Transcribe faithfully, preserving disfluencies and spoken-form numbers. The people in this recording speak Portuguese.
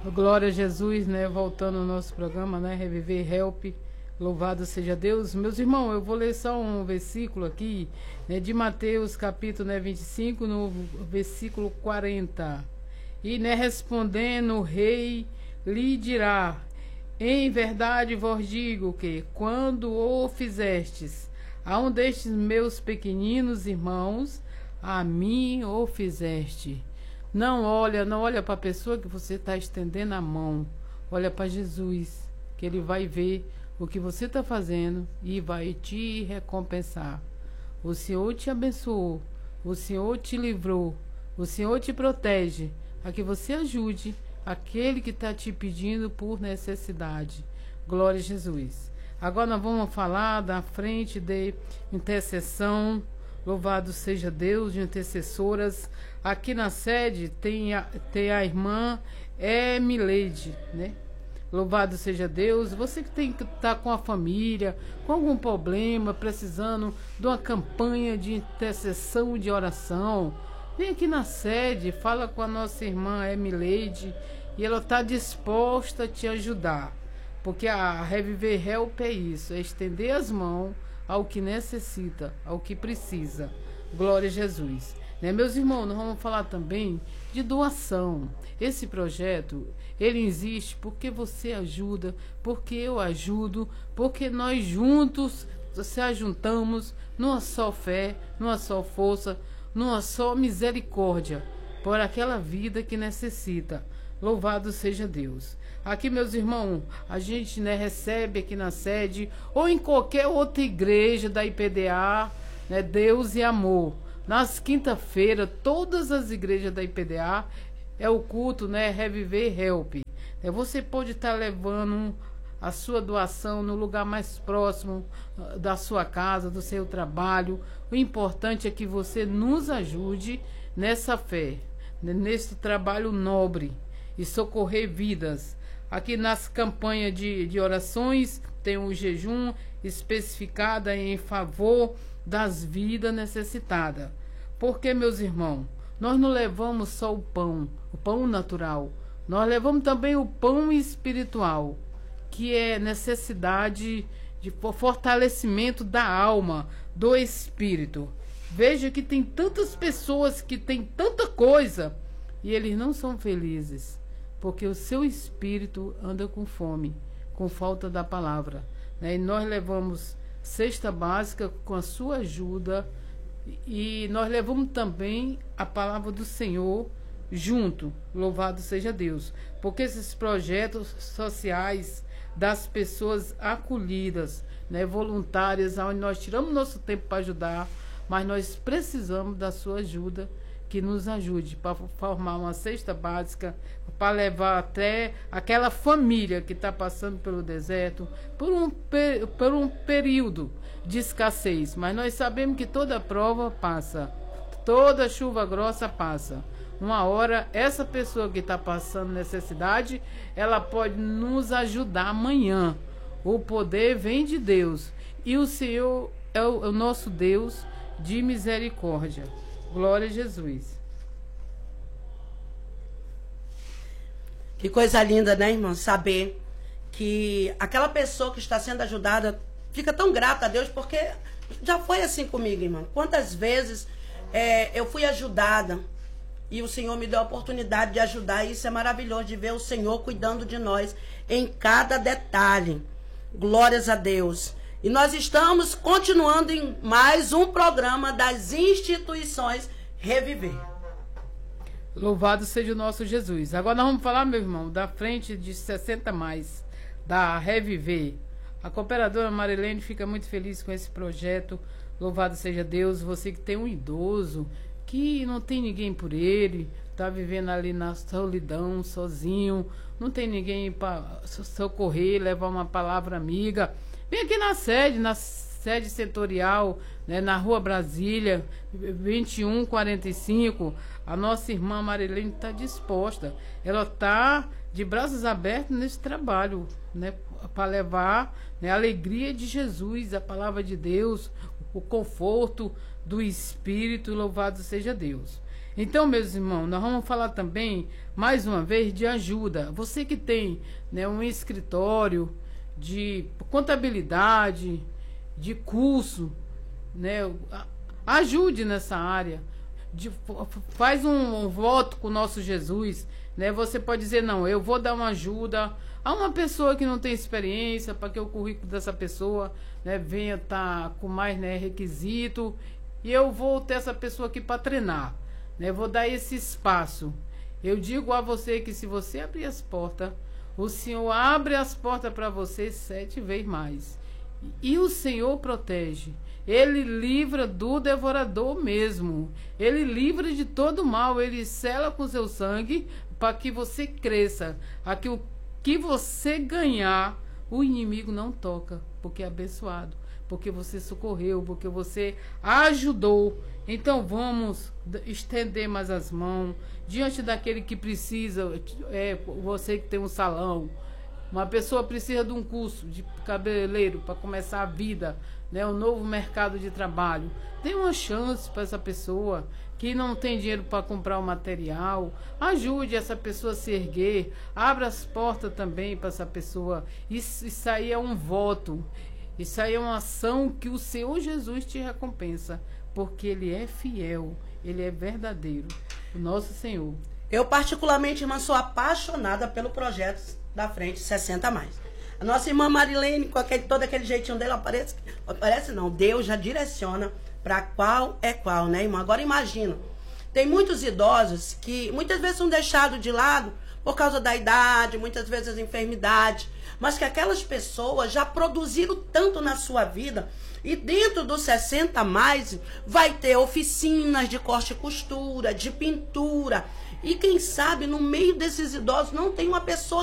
Glória a Jesus, né? Voltando ao nosso programa, né? Reviver Help. Louvado seja Deus. Meus irmãos, eu vou ler só um versículo aqui, né, de Mateus, capítulo, né, vinte e cinco, no versículo quarenta. E, né, respondendo o rei, lhe dirá: em verdade vos digo que, quando o fizestes a um destes meus pequeninos irmãos, a mim o fizeste. Não olha, não olha para a pessoa que você está estendendo a mão. Olha para Jesus, que Ele vai ver o que você está fazendo e vai te recompensar. O Senhor te abençoou, o Senhor te livrou, o Senhor te protege, a que você ajude aquele que está te pedindo por necessidade. Glória a Jesus. Agora nós vamos falar da frente de intercessão. Louvado seja Deus, de intercessoras. Aqui na sede tem a, tem a irmã Emileide, né? Louvado seja Deus. Você que tem que estar com a família, com algum problema, precisando de uma campanha de intercessão, de oração, vem aqui na sede, fala com a nossa irmã Emileide e ela está disposta a te ajudar. Porque a Reviver Help é isso, é estender as mãos ao que necessita, ao que precisa. Glória a Jesus. Né, meus irmãos, nós vamos falar também de doação. Esse projeto, ele existe porque você ajuda, porque eu ajudo, porque nós juntos se ajuntamos numa só fé, numa só força, numa só misericórdia, por aquela vida que necessita. Louvado seja Deus. Aqui, meus irmãos, a gente, né, recebe aqui na sede ou em qualquer outra igreja da I P D A, né, Deus e Amor. Nas quinta-feiras, todas as igrejas da I P D A é o culto, né, Reviver Help. É, você pode estar levando a sua doação no lugar mais próximo da sua casa, do seu trabalho. O importante é que você nos ajude nessa fé, nesse trabalho nobre e socorrer vidas. Aqui nas campanhas de, de orações tem um jejum especificado em favor das vidas necessitadas. Porque, meus irmãos, nós não levamos só o pão, o pão natural, nós levamos também o pão espiritual, que é necessidade de fortalecimento da alma, do espírito. Veja que tem tantas pessoas que têm tanta coisa e eles não são felizes, porque o seu espírito anda com fome, com falta da palavra, né? E nós levamos cesta básica com a sua ajuda e nós levamos também a palavra do Senhor junto. Louvado seja Deus, porque esses projetos sociais das pessoas acolhidas, né, voluntárias, onde nós tiramos nosso tempo para ajudar, mas nós precisamos da sua ajuda, que nos ajude para formar uma cesta básica, para levar até aquela família que está passando pelo deserto, por um, por um período de escassez. Mas nós sabemos que toda prova passa, toda chuva grossa passa. Uma hora, essa pessoa que está passando necessidade, ela pode nos ajudar amanhã. O poder vem de Deus. E o Senhor é o, é o nosso Deus de misericórdia. Glória a Jesus. Que coisa linda, né, irmão? Saber que aquela pessoa que está sendo ajudada fica tão grata a Deus, porque já foi assim comigo, irmão. Quantas vezes é, eu fui ajudada e o Senhor me deu a oportunidade de ajudar. E isso é maravilhoso, de ver o Senhor cuidando de nós em cada detalhe. Glórias a Deus. E nós estamos continuando em mais um programa das instituições Reviver. Louvado seja o nosso Jesus. Agora nós vamos falar, meu irmão, da frente de sessenta mais, da Reviver. A cooperadora Marilene fica muito feliz com esse projeto. Louvado seja Deus. Você que tem um idoso, que não tem ninguém por ele, está vivendo ali na solidão, sozinho, não tem ninguém para socorrer, levar uma palavra amiga. Vem aqui na sede, na sede setorial, né, na Rua Brasília, vinte e um quarenta e cinco. A nossa irmã Marilene está disposta. Ela está de braços abertos nesse trabalho, né, para levar, né, a alegria de Jesus, a palavra de Deus, o conforto do Espírito. Louvado seja Deus. Então, meus irmãos, nós vamos falar também, mais uma vez, de ajuda. Você que tem, né, um escritório de contabilidade, de curso, né, ajude nessa área. De, faz um, um voto com o nosso Jesus, né? Você pode dizer, não, eu vou dar uma ajuda a uma pessoa que não tem experiência, para que o currículo dessa pessoa, né, venha estar tá com mais, né, requisito, e eu vou ter essa pessoa aqui para treinar, né? Vou dar esse espaço. Eu digo a você que se você abrir as portas, o Senhor abre as portas para você sete vezes mais. E o Senhor protege. Ele livra do devorador mesmo. Ele livra de todo mal. Ele sela com seu sangue para que você cresça. Aqui o que você ganhar, o inimigo não toca, porque é abençoado, porque você socorreu, porque você ajudou. Então vamos estender mais as mãos diante daquele que precisa. É você que tem um salão. Uma pessoa precisa de um curso de cabeleireiro para começar a vida, né, um novo mercado de trabalho. Dê uma chance para essa pessoa que não tem dinheiro para comprar o material. Ajude essa pessoa a se erguer. Abra as portas também para essa pessoa. Isso, isso aí é um voto. Isso aí é uma ação que o Senhor Jesus te recompensa, porque Ele é fiel, Ele é verdadeiro, o nosso Senhor. Eu particularmente, irmã, sou apaixonada pelo projeto da Frente sessenta mais. A nossa irmã Marilene, com aquele, todo aquele jeitinho dela, aparece, aparece não, Deus já direciona para qual é qual, né, irmã? Agora imagina, tem muitos idosos que muitas vezes são deixados de lado por causa da idade, muitas vezes enfermidade, mas que aquelas pessoas já produziram tanto na sua vida. E dentro dos sessenta mais vai ter oficinas de corte e costura, de pintura. E quem sabe no meio desses idosos não tem uma pessoa